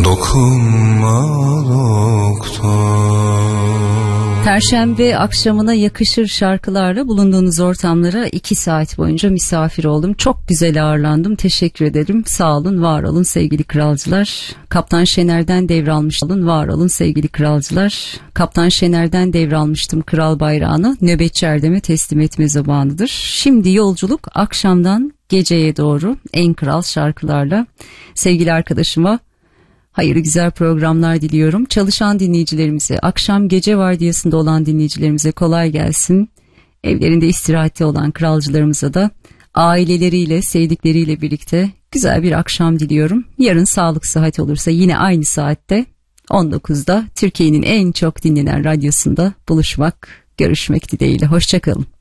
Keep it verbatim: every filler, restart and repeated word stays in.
Dokunma doktor. Perşembe akşamına yakışır şarkılarla bulunduğunuz ortamlara iki saat boyunca misafir oldum. Çok güzel ağırlandım. Teşekkür ederim. Sağ olun, var olun sevgili kralcılar. Kaptan Şener'den devralmış olun, var olun sevgili kralcılar. Kaptan Şener'den devralmıştım kral bayrağını. Nöbetçi Erdem'e teslim etme zamanıdır. Şimdi yolculuk akşamdan geceye doğru en kral şarkılarla. Sevgili arkadaşıma hayırlı güzel programlar diliyorum. Çalışan dinleyicilerimize, akşam gece vardiyasında olan dinleyicilerimize kolay gelsin. Evlerinde istirahatte olan kralcılarımıza da aileleriyle, sevdikleriyle birlikte güzel bir akşam diliyorum. Yarın sağlık sıhhat olursa yine aynı saatte on dokuzda Türkiye'nin en çok dinlenen radyosunda buluşmak, görüşmek dileğiyle. Hoşça kalın.